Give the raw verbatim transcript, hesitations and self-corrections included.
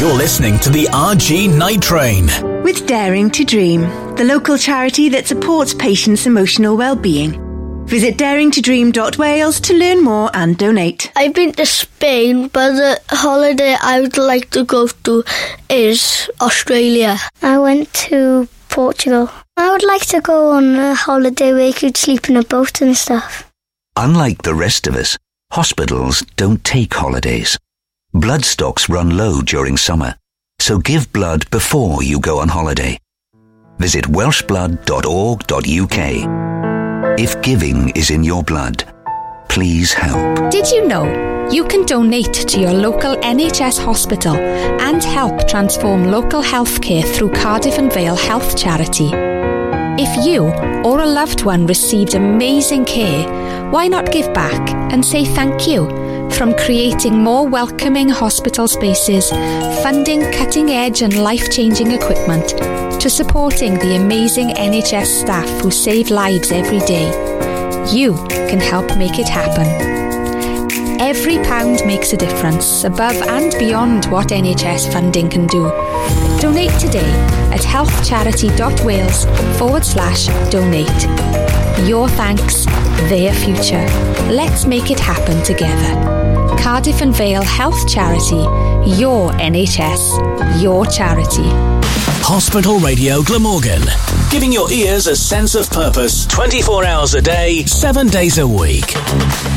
You're listening to the R G Night Train. With Daring to Dream, the local charity that supports patients' emotional well-being. Visit daring to dream dot wales to learn more and donate. I've been to Spain, but the holiday I would like to go to is Australia. I went to Portugal. I would like to go on a holiday where you could sleep in a boat and stuff. Unlike the rest of us, hospitals don't take holidays. Blood stocks run low during summer, so give blood before you go on holiday. Visit welsh blood dot org dot U K. If giving is in your blood, please help. Did you know you can donate to your local N H S hospital and help transform local healthcare through Cardiff and Vale Health Charity? If you or a loved one received amazing care, why not give back and say thank you? From creating more welcoming hospital spaces, funding cutting-edge and life-changing equipment, to supporting the amazing N H S staff who save lives every day, you can help make it happen. Every pound makes a difference, above and beyond what N H S funding can do. Donate today at healthcharity.wales forward slash donate. Your thanks, their future. Let's make it happen together. Cardiff and Vale Health Charity. Your N H S. Your charity. Hospital Radio Glamorgan, giving your ears a sense of purpose twenty-four hours a day, seven days a week.